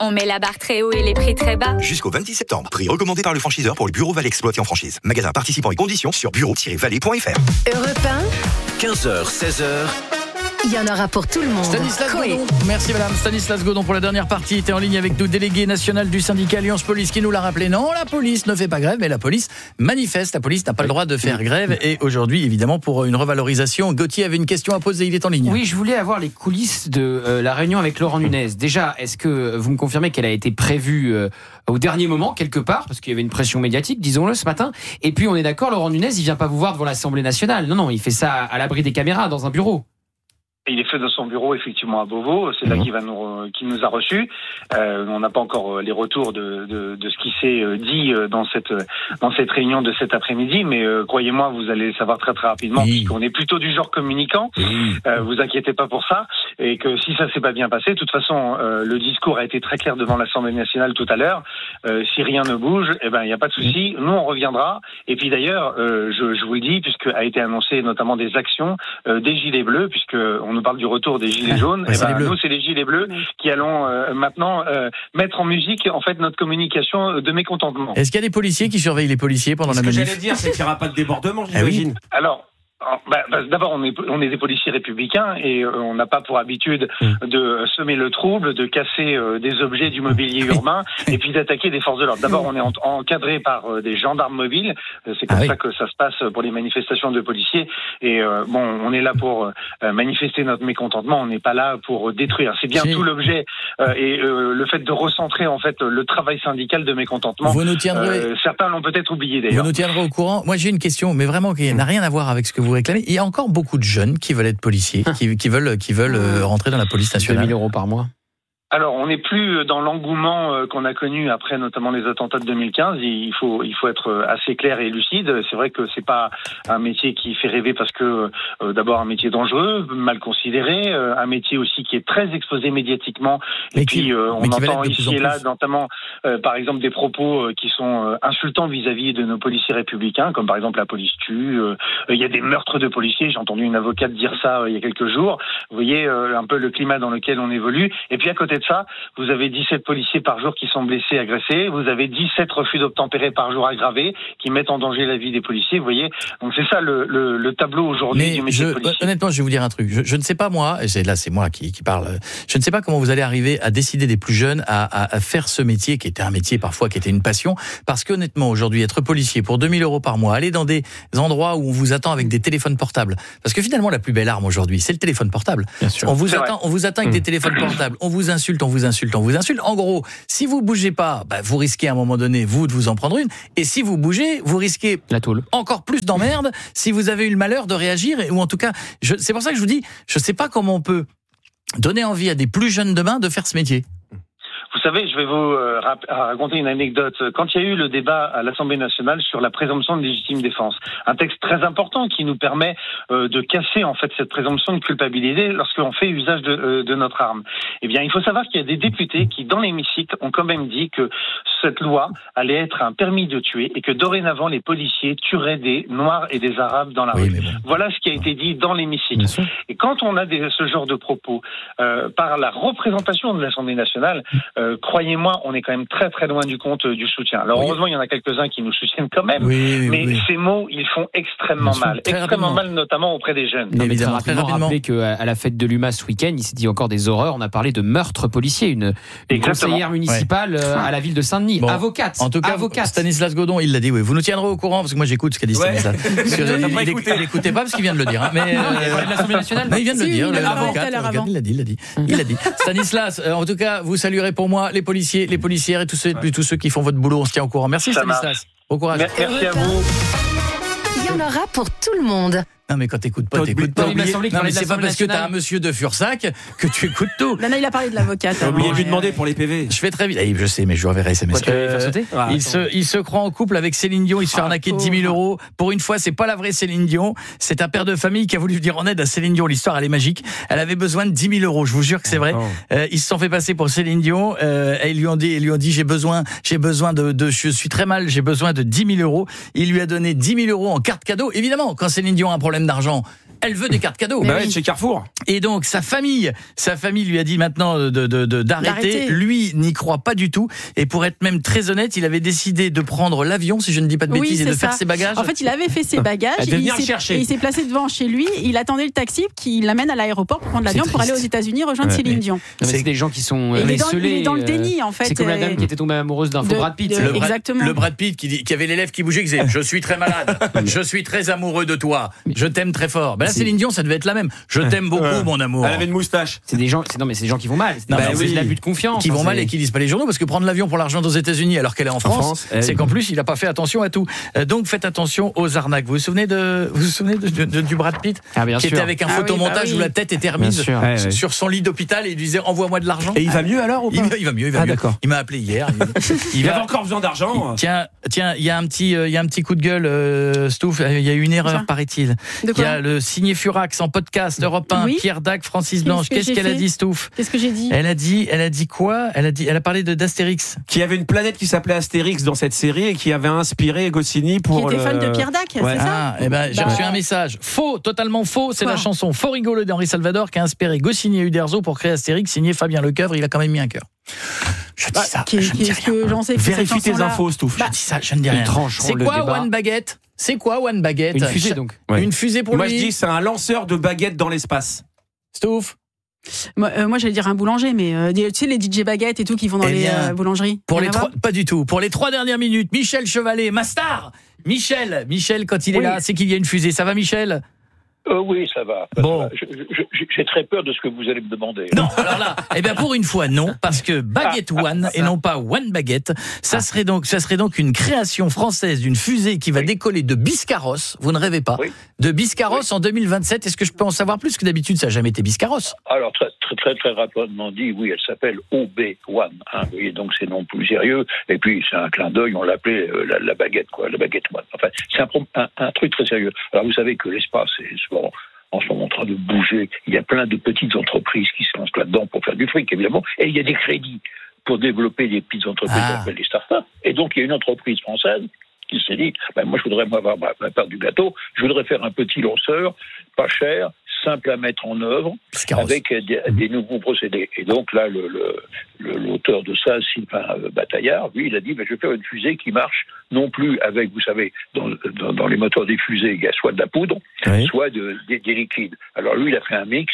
On met la barre très haut et les prix très bas. Jusqu'au 26 septembre. Prix recommandé par le franchiseur pour le bureau Vallée exploité en franchise. Magasin participant et conditions sur bureau-vallée.fr. Europe 1, 15h, 16h. il y en aura pour tout le monde. Stanislas Godon. Merci madame. Stanislas Godon pour la dernière partie était en ligne avec nous, délégué national du syndicat Alliance Police, qui nous l'a rappelé. Non, la police ne fait pas grève, mais la police manifeste. La police n'a pas le droit de faire grève. Et aujourd'hui, évidemment, pour une revalorisation, Gauthier avait une question à poser. Il est en ligne. Oui, je voulais avoir les coulisses de la réunion avec Laurent Nunez. Déjà, est-ce que vous me confirmez qu'elle a été prévue au dernier moment, quelque part, parce qu'il y avait une pression médiatique, disons-le, ce matin. Et puis, on est d'accord, Laurent Nunez, il vient pas vous voir devant l'Assemblée nationale. Non, il fait ça à l'abri des caméras, dans un bureau. Il est fait dans son bureau, effectivement, à Beauvau. C'est là qu'il nous a reçus. On n'a pas encore les retours de ce qui s'est dit dans cette réunion de cet après-midi, mais croyez-moi, vous allez le savoir très très rapidement, puisqu'on est plutôt du genre communicant. Vous inquiétez pas pour ça, et que si ça s'est pas bien passé, de toute façon, le discours a été très clair devant l'Assemblée nationale tout à l'heure. Si rien ne bouge, il n'y a pas de souci. Nous, on reviendra. Et puis d'ailleurs, je vous le dis, puisque a été annoncé notamment des actions des gilets bleus, puisque on nous parle du retour des gilets jaunes. Nous, c'est les gilets bleus qui allons maintenant mettre en musique en fait notre communication de mécontentement. Est-ce qu'il y a des policiers qui surveillent les policiers pendant la manif ? Ce que j'allais dire, c'est qu'il n'y aura pas de débordement, j'imagine. Alors, d'abord, on est des policiers républicains et on n'a pas pour habitude de semer le trouble, de casser des objets du mobilier urbain et puis d'attaquer des forces de l'ordre. D'abord, on est encadré par des gendarmes mobiles. C'est comme ça que ça se passe pour les manifestations de policiers. Et on est là pour manifester notre mécontentement. On n'est pas là pour détruire. C'est bien tout l'objet et le fait de recentrer en fait le travail syndical de mécontentement. Vous nous tiendrez. Certains l'ont peut-être oublié d'ailleurs. Vous nous tiendrez au courant. Moi, j'ai une question, mais vraiment qui n'a rien à voir avec ce que vous réclamez. Il y a encore beaucoup de jeunes qui veulent être policiers, qui veulent rentrer dans la police nationale. 2 000 € par mois. Alors, on n'est plus dans l'engouement qu'on a connu après notamment les attentats de 2015. Il faut être assez clair et lucide. C'est vrai que c'est pas un métier qui fait rêver parce que d'abord un métier dangereux, mal considéré, un métier aussi qui est très exposé médiatiquement. Et puis on entend ici et là notamment par exemple des propos qui sont insultants vis-à-vis de nos policiers républicains, comme par exemple la police tue. Il y a des meurtres de policiers. J'ai entendu une avocate dire ça il y a quelques jours. Vous voyez un peu le climat dans lequel on évolue. Et puis à côté de ça, vous avez 17 policiers par jour qui sont blessés, agressés. Vous avez 17 refus d'obtempérer par jour aggravés qui mettent en danger la vie des policiers. Vous voyez, donc c'est ça le tableau aujourd'hui du métier de policier. Honnêtement, je vais vous dire un truc. Je ne sais pas moi, là c'est moi qui parle. Je ne sais pas comment vous allez arriver à décider des plus jeunes à faire ce métier qui était un métier parfois qui était une passion. Parce qu'honnêtement, aujourd'hui, être policier pour 2 000 € par mois, aller dans des endroits où on vous attend avec des téléphones portables. Parce que finalement, la plus belle arme aujourd'hui, c'est le téléphone portable. Bien sûr. On vous attend avec des téléphones portables. On vous insulte. En gros, si vous bougez pas, vous risquez à un moment donné, vous, de vous en prendre une. Et si vous bougez, vous risquez la tôle. Encore plus d'emmerde si vous avez eu le malheur de réagir. Ou en tout cas, c'est pour ça que je vous dis, je sais pas comment on peut donner envie à des plus jeunes demain de faire ce métier. Vous savez, je vais vous raconter une anecdote. Quand il y a eu le débat à l'Assemblée nationale sur la présomption de légitime défense, un texte très important qui nous permet de casser en fait cette présomption de culpabilité lorsqu'on fait usage de notre arme. Eh bien, il faut savoir qu'il y a des députés qui, dans l'hémicycle, ont quand même dit que cette loi allait être un permis de tuer et que dorénavant les policiers tueraient des Noirs et des Arabes dans la rue. Voilà ce qui a été dit dans l'hémicycle. Et quand on a ce genre de propos par la représentation de l'Assemblée nationale, croyez-moi, on est quand même très très loin du compte du soutien. Alors heureusement, il y en a quelques-uns qui nous soutiennent quand même, mais ces mots, ils font extrêmement mal, notamment auprès des jeunes. Non, mais très rapidement, rappelez qu'à la fête de l'UMA ce week-end, il s'est dit encore des horreurs. On a parlé de meurtre policier, une conseillère municipale à la ville de Saint-Denis, avocate. En tout cas, Stanislas Godon, il l'a dit. Oui, vous nous tiendrez au courant parce que moi j'écoute ce qu'a dit Stanislas. Il n'écoutait pas parce qu'il vient de le dire. Mais l'Assemblée nationale. Il vient de le dire. L'avocat, il l'a dit. Stanislas, en tout cas, vous saluerez pour moi les policiers, les policières et tous ceux qui font votre boulot. On se tient au courant. Merci Stanislas. Bon courage. Merci à vous. Il y en aura pour tout le monde. Non mais quand t'écoutes pas. Non mais c'est pas parce que t'as un monsieur de Fursac que tu écoutes tout. Là, il a parlé de l'avocate. J'ai oublié de lui demander pour les PV. Je fais très vite. Je sais, mais je reverrai ces messages. Il se croit en couple avec Céline Dion. Il se fait arnaquer de 10 000 €. Pour une fois, c'est pas la vraie Céline Dion. C'est un père de famille qui a voulu venir en aide à Céline Dion. L'histoire, elle est magique. Elle avait besoin de 10 000 €. Je vous jure que c'est vrai. Ils se sont fait passer pour Céline Dion. Ils lui ont dit, j'ai besoin je suis très mal. J'ai besoin de 10 000 €. Il lui a donné 10 000 € en carte cadeau. Évidemment, quand Céline Dion a un problème d'argent, Elle veut des cartes cadeaux. Bah ouais, chez Carrefour. Et donc sa famille lui a dit maintenant d'arrêter. Lui n'y croit pas du tout. Et pour être même très honnête, il avait décidé de prendre l'avion, si je ne dis pas de bêtises, et de faire ses bagages. En fait, il avait fait ses bagages. Il s'est placé devant chez lui. Il attendait le taxi qui l'amène à l'aéroport pour prendre l'avion pour aller aux États-Unis rejoindre Céline Dion. C'est des gens qui sont il est dans le déni en fait. C'est comme la dame qui était tombée amoureuse d'un faux Brad Pitt. Exactement. Le Brad Pitt qui avait les lèvres qui bougeaient, qui disait je suis très malade, je suis très amoureux de toi, je t'aime très fort. Ben là, Céline Dion, ça devait être la même. Je t'aime beaucoup, mon amour. Elle avait une moustache. C'est des gens qui vont mal. C'est de l'abus de confiance. Qui vont mal et qui lisent pas les journaux, parce que prendre l'avion pour l'argent aux États-Unis alors qu'elle est en France, c'est qu'en plus il a pas fait attention à tout. Donc faites attention aux arnaques. Vous vous souvenez du Brad Pitt qui était avec un photomontage où la tête était remise sur son lit d'hôpital et il disait envoie-moi de l'argent. Et il va mieux alors ou pas? Il va mieux. D'accord. Il m'a appelé hier. Il avait encore besoin d'argent. Tiens, il y a un petit coup de gueule, Stouff. Il y a eu une erreur, paraît-il. Il y a le signé Furax en podcast Europe 1, Pierre Dac, Francis Blanche. Qu'est-ce qu'elle a dit, Stouff? Qu'est-ce que j'ai dit? Elle a dit quoi? Elle a parlé d'Astérix. Qui avait une planète qui s'appelait Astérix dans cette série et qui avait inspiré Goscinny pour. Qui était fan de Pierre Dac, c'est ça? J'ai reçu un message. Faux, totalement faux. C'est la chanson Faut rigoler d'Henri Salvador qui a inspiré Goscinny et Uderzo pour créer Astérix, signé Fabien Lecoeuvre. Il a quand même mis un cœur. Je dis ça. Qu'est-ce que j'en sais? Vérifie tes infos, Stouff. Je dis ça, je ne dis rien. C'est quoi One Baguette? Une fusée donc. Une fusée pour lui. Moi je dis c'est un lanceur de baguettes dans l'espace. Stouff. Moi j'allais dire un boulanger, mais tu sais les DJ baguettes et tout qui vont dans les boulangeries. Pas du tout. Pour les 3 dernières minutes, Michel Chevalet, ma star. Michel, quand il est là, c'est qu'il y a une fusée. Ça va, Michel? Oui, ça va. Bon. J'ai très peur de ce que vous allez me demander. Non, alors là, pour une fois, non, parce que Baguette One et non pas One Baguette, ça serait donc une création française d'une fusée qui va décoller de Biscarrosse. Vous ne rêvez pas? Oui. De Biscarrosse en 2027. Est-ce que je peux en savoir plus? Que d'habitude, ça n'a jamais été Biscarrosse. Alors, très rapidement dit, oui, elle s'appelle OB1. Vous voyez, donc c'est non plus sérieux. Et puis, c'est un clin d'œil, on l'appelait la baguette, quoi, la Baguette One. Enfin, c'est un truc très sérieux. Alors, vous savez que l'espace est en ce moment en train de bouger. Il y a plein de petites entreprises qui se lancent là-dedans pour faire du fric, évidemment. Et il y a des crédits pour développer des petites entreprises qu'on appelle les startups. Et donc, il y a une entreprise française qui s'est dit, moi, je voudrais avoir ma part du gâteau. Je voudrais faire un petit lanceur, pas cher, simple à mettre en œuvre, avec des nouveaux procédés. Et donc là, l'auteur de ça, Sylvain Bataillard, lui, il a dit, je vais faire une fusée qui marche non plus avec, vous savez, dans les moteurs des fusées, il y a soit de la poudre, soit des liquides. Alors lui, il a fait un mix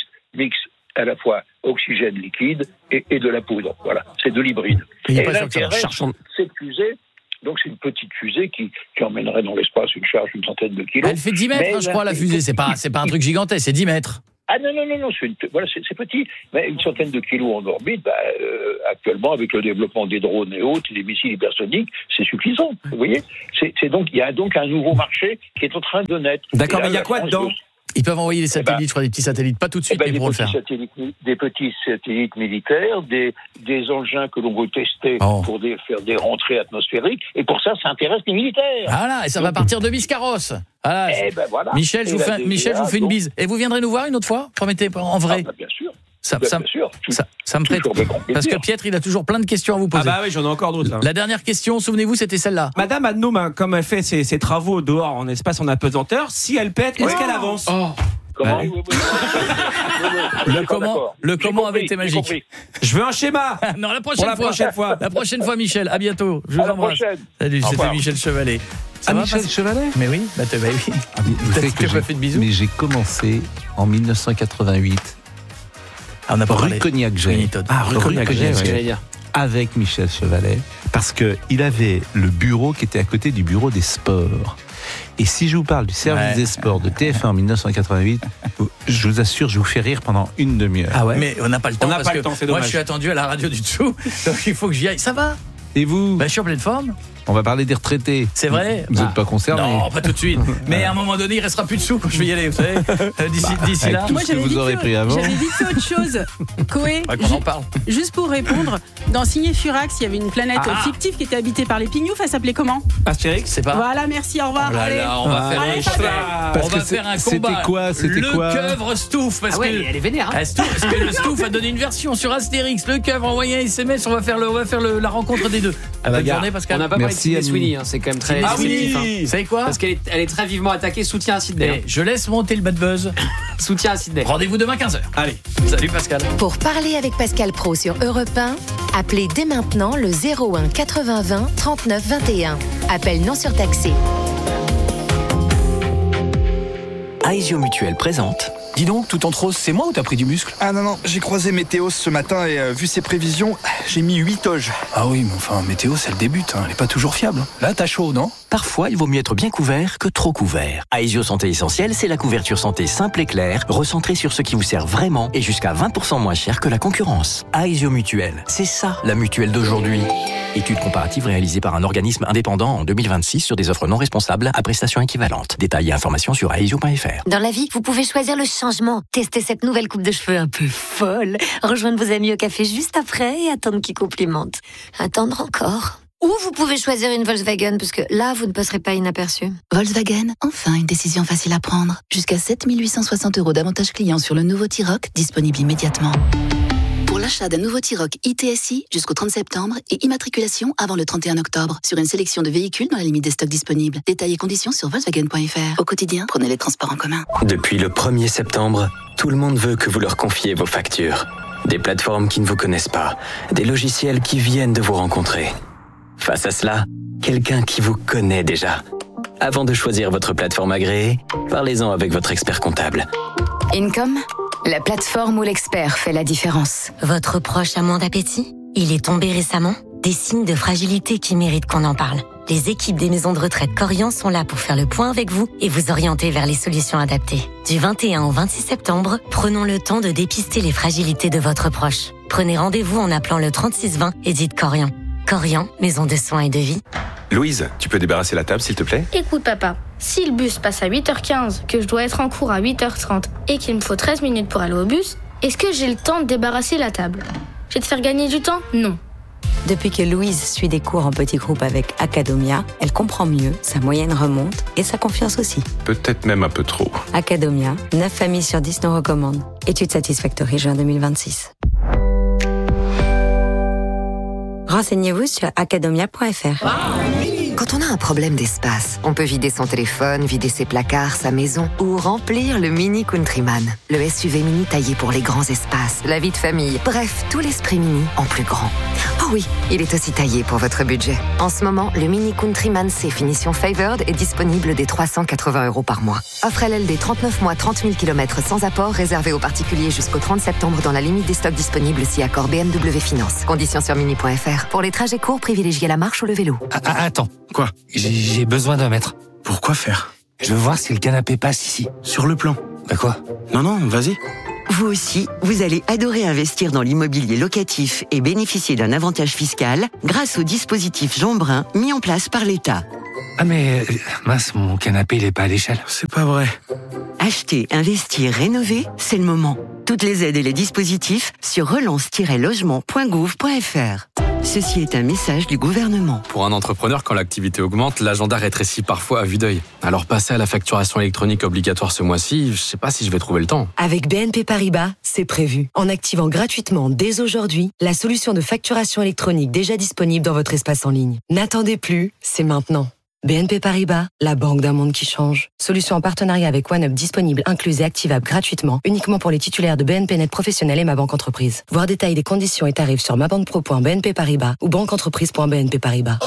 à la fois oxygène liquide et de la poudre. Voilà, c'est de l'hybride. Et l'intérêt de cette fusée, donc c'est une petite fusée qui emmènerait dans l'espace une charge d'une centaine de kilos. Elle fait 10 mètres, je crois, la fusée. C'est pas un truc gigantesque, c'est 10 mètres. Ah non, c'est petit. Mais une centaine de kilos en orbite, actuellement, avec le développement des drones et autres, des missiles hypersoniques, c'est suffisant. Vous voyez, il y a donc un nouveau marché qui est en train de naître. D'accord, mais il y a quoi dedans? Ils peuvent envoyer des satellites, je crois, des petits satellites, pas tout de suite, mais pour le faire. Des petits satellites militaires, des engins que l'on veut tester pour faire des rentrées atmosphériques, et pour ça intéresse les militaires. Voilà, et ça va partir de Biscarrosse. Voilà. Voilà. Michel, je vous fais une bise. Et vous viendrez nous voir une autre fois? Promettez, en vrai. Bien sûr. Ça me prête. Parce que Pietre, il a toujours plein de questions à vous poser. Ah bah oui, j'en ai encore d'autres. Là. La dernière question, souvenez-vous, c'était celle-là. Madame Adnome, comme elle fait ses travaux dehors en espace en apesanteur, si elle pète, est-ce qu'elle avance? Comment Le comment avait été magique. Je veux un schéma. Non, la prochaine fois. La prochaine fois, Michel. À bientôt. Je vous embrasse. Salut, c'était Michel Chevalet. Michel Chevalet? Mais oui, oui. Vous savez que j'ai pas fait de bisous. Mais j'ai commencé en 1988. On a pas rue Cognac-Jay. Rue Cognac-Jay, avec Michel Chevalet, parce qu'il avait le bureau qui était à côté du bureau des sports. Et si je vous parle du service des sports de TF1 en 1988, je vous assure, je vous fais rire pendant une demi-heure. Ah ouais. Mais on n'a pas le temps, parce que moi je suis attendu à la radio du dessous, donc il faut que j'y aille. Ça va? Et vous? Je suis en pleine forme. On va parler des retraités. C'est vrai? Vous n'êtes pas concernés? Non, pas tout de suite. Mais à un moment donné, il restera plus de sous quand je vais y aller, vous savez. D'ici là. Moi, j'avais dit autre chose. Coé, qu'on en parle. Juste pour répondre, Dans Signé Furax, il y avait une planète fictive qui était habitée par les pignoufs. Elle s'appelait comment? Astérix, c'est pas. Voilà, merci, au revoir. Oh là là, on va faire un combat. C'était quoi? Le keuvre Stouff. Parce que elle est vénère. Parce que le Stouff a donné une version sur Astérix. Le keuvre, envoyé un SMS, on va faire la rencontre des deux. Bonne journée, Pascal. On n'a pas parlé de Sydney Sweeney, c'est quand même très oui. hein. Vous savez quoi? Parce qu'elle est très vivement attaquée. Soutien à Sydney. Je laisse monter le bad buzz. Soutien à Sydney. Rendez-vous demain 15h. Allez. Salut Pascal. Pour parler avec Pascal Praud sur Europe 1, appelez dès maintenant le 01 80 20 39 21. Appel non surtaxé. Aesio Mutuel présente. Dis donc, tout en rose, c'est moi ou t'as pris du muscle? Ah non, j'ai croisé Météos ce matin et vu ses prévisions, j'ai mis 8 toges. Ah oui, mais enfin, Météos, elle débute, elle est pas toujours fiable. Là, t'as chaud, non? Parfois, il vaut mieux être bien couvert que trop couvert. Aesio Santé Essentielle, c'est la couverture santé simple et claire, recentrée sur ce qui vous sert vraiment et jusqu'à 20% moins cher que la concurrence. Aesio Mutuel, c'est ça, la mutuelle d'aujourd'hui. Étude comparative réalisée par un organisme indépendant en 2026 sur des offres non responsables à prestations équivalentes. Détails et informations sur aesio.fr. Dans la vie, vous pouvez choisir le changement. Tester cette nouvelle coupe de cheveux un peu folle. Rejoindre vos amis au café juste après et attendre qu'ils complimentent. Attendre encore. Ou vous pouvez choisir une Volkswagen, parce que là, vous ne passerez pas inaperçu. Volkswagen, enfin une décision facile à prendre. Jusqu'à 7 860 € d'avantages clients sur le nouveau T-Roc, disponible immédiatement. Pour l'achat d'un nouveau T-Roc ITSI jusqu'au 30 septembre et immatriculation avant le 31 octobre sur une sélection de véhicules dans la limite des stocks disponibles. Détails et conditions sur Volkswagen.fr. Au quotidien, prenez les transports en commun. Depuis le 1er septembre, tout le monde veut que vous leur confiez vos factures. Des plateformes qui ne vous connaissent pas, des logiciels qui viennent de vous rencontrer. Face à cela, quelqu'un qui vous connaît déjà. Avant de choisir votre plateforme agréée, parlez-en avec votre expert comptable. Income, la plateforme où l'expert fait la différence. Votre proche a moins d'appétit? Il est tombé récemment? Des signes de fragilité qui méritent qu'on en parle. Les équipes des maisons de retraite Corian sont là pour faire le point avec vous et vous orienter vers les solutions adaptées. Du 21 au 26 septembre, prenons le temps de dépister les fragilités de votre proche. Prenez rendez-vous en appelant le 3620 et dites Corian. Corian, maison de soins et de vie. Louise, tu peux débarrasser la table s'il te plaît? Écoute papa, si le bus passe à 8h15, que je dois être en cours à 8h30 et qu'il me faut 13 minutes pour aller au bus, est-ce que j'ai le temps de débarrasser la table? Je vais te faire gagner du temps? Non. Depuis que Louise suit des cours en petits groupes avec Academia, elle comprend mieux, sa moyenne remonte et sa confiance aussi. Peut-être même un peu trop. Academia, 9 familles sur 10 nous recommandent. Étude Satisfactory, juin 2026. Renseignez-vous sur academia.fr. Quand on a un problème d'espace, on peut vider son téléphone, vider ses placards, sa maison ou remplir le Mini Countryman. Le SUV mini taillé pour les grands espaces, la vie de famille, bref, tout l'esprit mini en plus grand. Oh oui, il est aussi taillé pour votre budget. En ce moment, le Mini Countryman C finition Favored est disponible dès 380 € par mois. Offre LLD 39 mois, 30 000 km sans apport, réservé aux particuliers jusqu'au 30 septembre dans la limite des stocks disponibles si accord BMW Finance. Conditions sur mini.fr. Pour les trajets courts, privilégiez la marche ou le vélo. Attends. Quoi? J'ai besoin d'un mètre. Pourquoi faire? Je veux voir si le canapé passe ici. Sur le plan. Bah quoi? Non, vas-y. Vous aussi, vous allez adorer investir dans l'immobilier locatif et bénéficier d'un avantage fiscal grâce au dispositif Jean Brun mis en place par l'État. Ah mais, mince, mon canapé il est pas à l'échelle. C'est pas vrai. Acheter, investir, rénover, c'est le moment. Toutes les aides et les dispositifs sur relance-logement.gouv.fr. Ceci est un message du gouvernement. Pour un entrepreneur, quand l'activité augmente, l'agenda rétrécit parfois à vue d'œil. Alors passer à la facturation électronique obligatoire ce mois-ci, je sais pas si je vais trouver le temps. Avec BNP Paribas, c'est prévu. En activant gratuitement dès aujourd'hui la solution de facturation électronique déjà disponible dans votre espace en ligne. N'attendez plus, c'est maintenant. BNP Paribas, la banque d'un monde qui change. Solution en partenariat avec OneUp disponible, incluse et activable gratuitement, uniquement pour les titulaires de BNP Net Professionnel et Ma Banque Entreprise. Voir détails des conditions et tarifs sur mabanquepro.bnp Paribas ou banqueentreprise.bnp Paribas.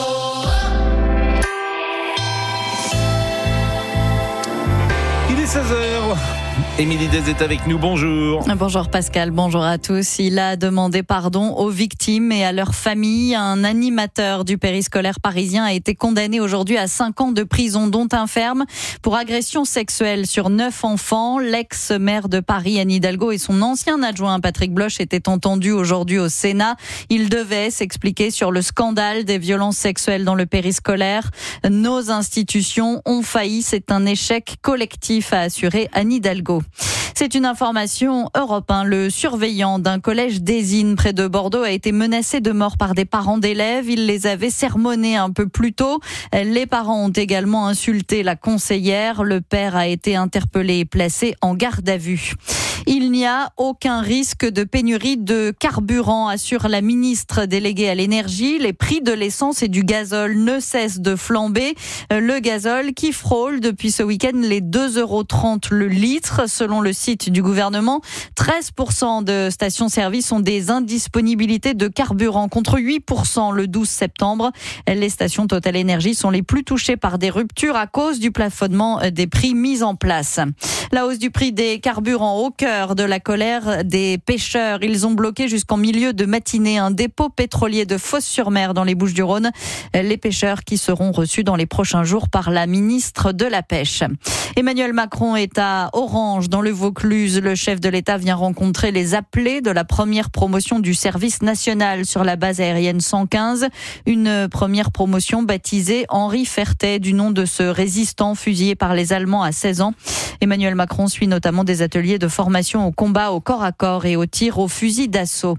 Il est 16h. Émilie Dez est avec nous, bonjour. Bonjour Pascal, bonjour à tous. Il a demandé pardon aux victimes et à leurs familles. Un animateur du périscolaire parisien a été condamné aujourd'hui à 5 ans de prison, dont un ferme, pour agression sexuelle sur 9 enfants. L'ex-maire de Paris, Anne Hidalgo, et son ancien adjoint, Patrick Bloch, étaient entendus aujourd'hui au Sénat. Ils devaient s'expliquer sur le scandale des violences sexuelles dans le périscolaire. Nos institutions ont failli, c'est un échec collectif, a assuré Anne Hidalgo. C'est une information Europe 1. Le surveillant d'un collège d'Ésine près de Bordeaux a été menacé de mort par des parents d'élèves. Il les avait sermonnés un peu plus tôt. Les parents ont également insulté la conseillère. Le père a été interpellé et placé en garde à vue. Il n'y a aucun risque de pénurie de carburant, assure la ministre déléguée à l'énergie. Les prix de l'essence et du gazole ne cessent de flamber. Le gazole qui frôle depuis ce week-end les 2,30 € le litre. Selon le site du gouvernement, 13% de stations-service ont des indisponibilités de carburant contre 8% le 12 septembre. Les stations Total Énergie sont les plus touchées par des ruptures à cause du plafonnement des prix mis en place. La hausse du prix des carburants au cœur de la colère des pêcheurs. Ils ont bloqué jusqu'en milieu de matinée un dépôt pétrolier de Fos-sur-Mer dans les Bouches-du-Rhône. Les pêcheurs qui seront reçus dans les prochains jours par la ministre de la Pêche. Emmanuel Macron est à Orange dans le Vaucluse. Le chef de l'État vient rencontrer les appelés de la première promotion du service national sur la base aérienne 115. Une première promotion baptisée Henri Fertet du nom de ce résistant fusillé par les Allemands à 16 ans. Emmanuel Macron suit notamment des ateliers de formation au combat au corps à corps et au tir au fusil d'assaut.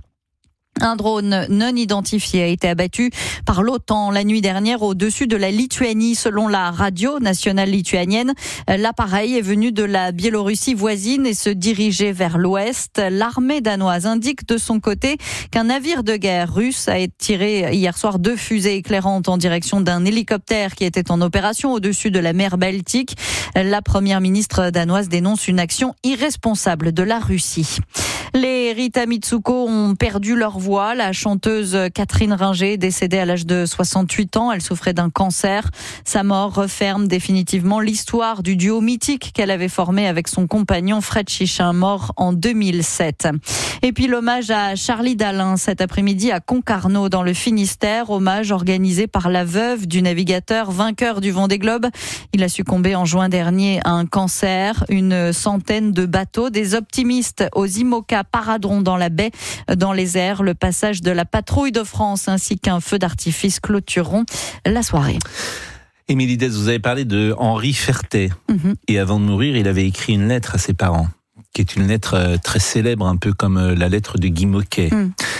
Un drone non identifié a été abattu par l'OTAN la nuit dernière au-dessus de la Lituanie, selon la radio nationale lituanienne. L'appareil est venu de la Biélorussie voisine et se dirigeait vers l'ouest. L'armée danoise indique de son côté qu'un navire de guerre russe a tiré hier soir 2 fusées éclairantes en direction d'un hélicoptère qui était en opération au-dessus de la mer Baltique. La première ministre danoise dénonce une action irresponsable de la Russie. Les Rita Mitsuko ont perdu leur voix. La chanteuse Catherine Ringer est décédée à l'âge de 68 ans. Elle souffrait d'un cancer. Sa mort referme définitivement l'histoire du duo mythique qu'elle avait formé avec son compagnon Fred Chichin, mort en 2007. Et puis l'hommage à Charlie Dalin cet après-midi à Concarneau dans le Finistère. Hommage organisé par la veuve du navigateur vainqueur du Vendée Globe. Il a succombé en juin dernier à un cancer. Une centaine de bateaux, des optimistes aux IMOCA paraderont dans la baie, dans les airs. Le passage de la patrouille de France ainsi qu'un feu d'artifice clôtureront la soirée. Émilie Dez, vous avez parlé de Henri Fertet. Et avant de mourir, il avait écrit une lettre à ses parents, qui est une lettre très célèbre, un peu comme la lettre de Guy Moquet.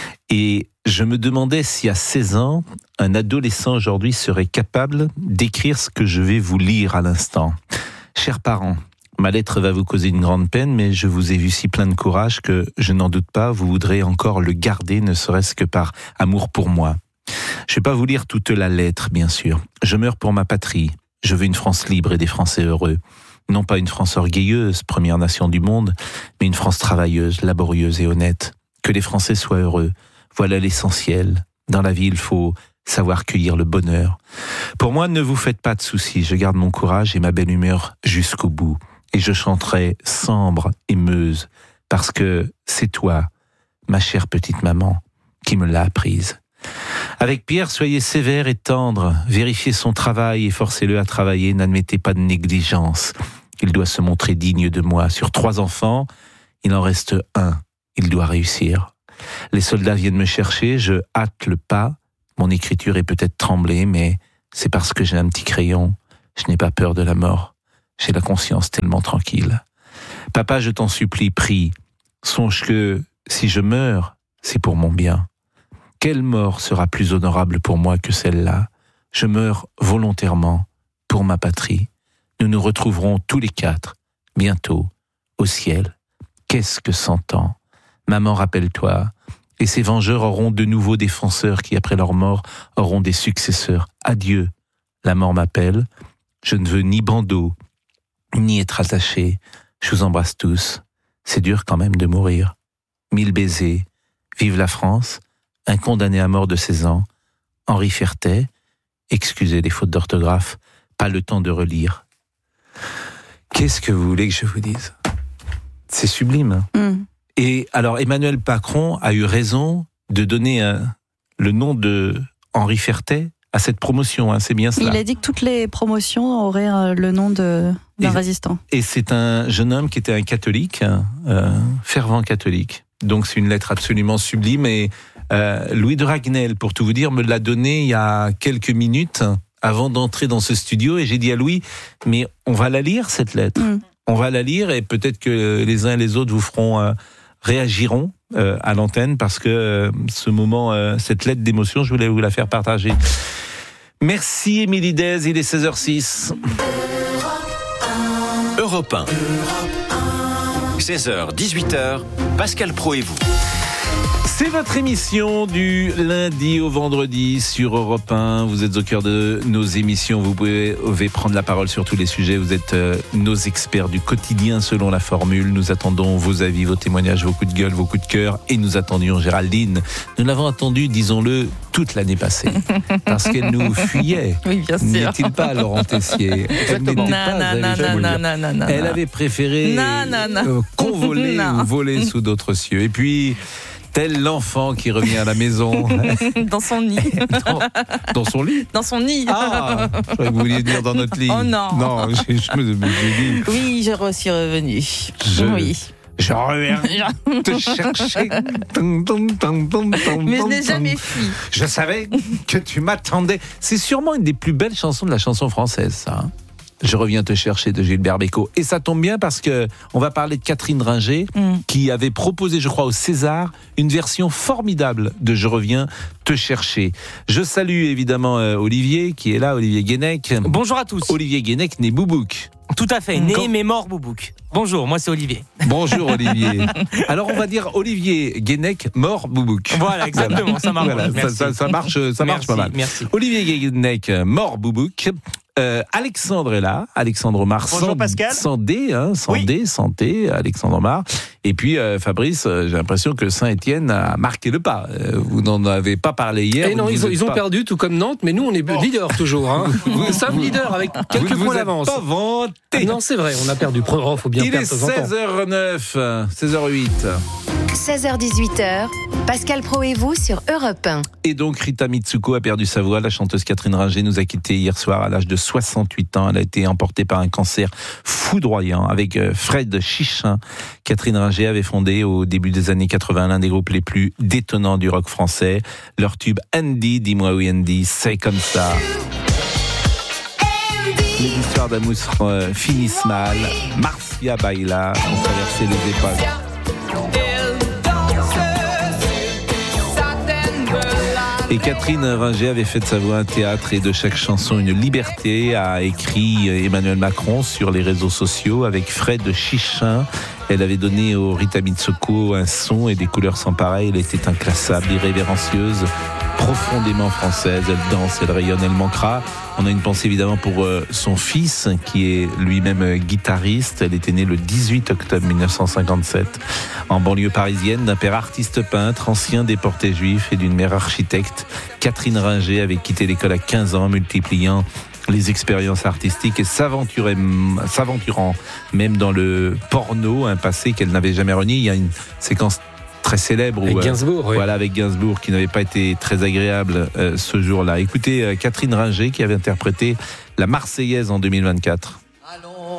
Et je me demandais si à 16 ans, un adolescent aujourd'hui serait capable d'écrire ce que je vais vous lire à l'instant. Chers parents, ma lettre va vous causer une grande peine, mais je vous ai vu si plein de courage que, je n'en doute pas, vous voudrez encore le garder, ne serait-ce que par amour pour moi. Je ne vais pas vous lire toute la lettre, bien sûr. Je meurs pour ma patrie. Je veux une France libre et des Français heureux. Non pas une France orgueilleuse, première nation du monde, mais une France travailleuse, laborieuse et honnête. Que les Français soient heureux. Voilà l'essentiel. Dans la vie, il faut savoir cueillir le bonheur. Pour moi, ne vous faites pas de soucis. Je garde mon courage et ma belle humeur jusqu'au bout. Et je chanterai Sambre et Meuse, parce que c'est toi, ma chère petite maman, qui me l'a apprise. Avec Pierre, soyez sévère et tendre, vérifiez son travail et forcez-le à travailler, n'admettez pas de négligence. Il doit se montrer digne de moi. Sur 3 enfants, il en reste un, il doit réussir. Les soldats viennent me chercher, je hâte le pas, mon écriture est peut-être tremblée, mais c'est parce que j'ai un petit crayon, je n'ai pas peur de la mort. J'ai la conscience tellement tranquille. Papa, je t'en supplie, prie. Songe que, si je meurs, c'est pour mon bien. Quelle mort sera plus honorable pour moi que celle-là? Je meurs volontairement pour ma patrie. Nous nous retrouverons tous les 4, bientôt, au ciel. Qu'est-ce que 100 ans? Maman, rappelle-toi. Et ces vengeurs auront de nouveaux défenseurs qui, après leur mort, auront des successeurs. Adieu. La mort m'appelle. Je ne veux ni bandeau, ni être attaché. Je vous embrasse tous. C'est dur quand même de mourir. 1000 baisers. Vive la France. Un condamné à mort de 16 ans. Henri Fertet. Excusez les fautes d'orthographe. Pas le temps de relire. Qu'est-ce que vous voulez que je vous dise? C'est sublime. Et alors, Emmanuel Macron a eu raison de donner le nom de Henri Fertet à cette promotion, c'est bien cela. Il a dit que toutes les promotions auraient le nom d'un résistant. Et c'est un jeune homme qui était un catholique, fervent catholique. Donc c'est une lettre absolument sublime. Et Louis de Ragnel, pour tout vous dire, me l'a donné il y a quelques minutes avant d'entrer dans ce studio. Et j'ai dit à Louis, mais on va la lire cette lettre. On va la lire et peut-être que les uns et les autres réagiront à l'antenne parce que ce moment, cette lettre d'émotion, je voulais vous la faire partager. Merci Émilie Dez, il est 16h06. Europe 1. 16h, 18h, Pascal Praud et vous. C'est votre émission du lundi au vendredi sur Europe 1. Vous êtes au cœur de nos émissions. Vous pouvez prendre la parole sur tous les sujets. Vous êtes nos experts du quotidien selon la formule. Nous attendons vos avis, vos témoignages, vos coups de gueule, vos coups de cœur. Et nous attendions Géraldine. Nous l'avons attendue, disons-le, toute l'année passée. Parce qu'elle nous fuyait. Oui, bien sûr. N'est-il pas, Laurent Tessier? Elle n'était pas. Elle avait préféré convoler ou voler sous d'autres cieux. Et puis... tel l'enfant qui revient à la maison. Dans son nid. Dans son lit? Dans son nid. Ah, je croyais que vous vouliez dire dans notre lit. Oh non. Non, je me dis. Oui, je suis revenu. Oui. Je reviens te chercher. Mais je n'ai jamais fui. Je savais que tu m'attendais. C'est sûrement une des plus belles chansons de la chanson française, ça. Hein. Je reviens te chercher de Gilbert Bécaud. Et ça tombe bien parce que on va parler de Catherine Ringer qui avait proposé, je crois, au César, une version formidable de Je reviens te chercher. Je salue évidemment Olivier qui est là, Olivier Guénec. Bonjour à tous. Olivier Guénec, né Boubouk. Tout à fait, né mais mort Boubouk. Bonjour, moi c'est Olivier. Bonjour Olivier. Alors on va dire Olivier Guénec, mort Boubouk. Voilà, exactement, ça marche. Voilà, ça marche pas mal. Merci. Olivier Guénec, mort Boubouk. Alexandre est là, Alexandre Omar. Bonjour Pascal. Sans D, santé, Alexandre Omar. Et puis Fabrice, j'ai l'impression que Saint-Étienne a marqué le pas. Vous n'en avez pas parlé hier. Et non, ils ont perdu tout comme Nantes, mais nous on est leader toujours. Hein. Nous sommes leaders avec quelques points d'avance. Pas vanté. Non, c'est vrai, on a perdu. Faut bien perdre de temps en temps. Il est 16h09, 16h08. 16h-18h, Pascal Praud et vous sur Europe 1. Et donc Rita Mitsuko a perdu sa voix. La chanteuse Catherine Ringer nous a quittés hier soir à l'âge de 68 ans. Elle a été emportée par un cancer foudroyant avec Fred Chichin. Catherine Ringer avait fondé au début des années 80 l'un des groupes les plus détonnants du rock français. Leur tube Andy, dis-moi oui Andy, c'est comme ça. Les histoires d'amour finissent mal. Marcia Baila ont traversé les époques. Et Catherine Ringer avait fait de sa voix un théâtre et de chaque chanson une liberté, a écrit Emmanuel Macron sur les réseaux sociaux avec Fred Chichin. Elle avait donné au Rita Mitsuko un son et des couleurs sans pareil. Elle était inclassable, irrévérencieuse, profondément française. Elle danse, elle rayonne, elle manquera. On a une pensée évidemment pour son fils qui est lui-même guitariste. Elle était née le 18 octobre 1957 en banlieue parisienne d'un père artiste peintre, ancien déporté juif et d'une mère architecte. Catherine Ringer avait quitté l'école à 15 ans, multipliant les expériences artistiques et s'aventurant même dans le porno, un passé qu'elle n'avait jamais renié. Il y a une séquence très célèbre avec Gainsbourg, oui. Voilà, avec Gainsbourg qui n'avait pas été très agréable ce jour-là. Écoutez Catherine Ringer qui avait interprété la Marseillaise en 2024.